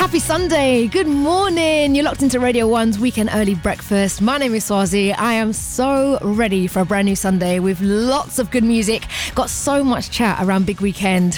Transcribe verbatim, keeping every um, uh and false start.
Happy Sunday. Good morning. You're locked into Radio one's Weekend Early Breakfast. My name is Swazi. I am so ready for a brand new Sunday with lots of good music. Got so much chat around Big Weekend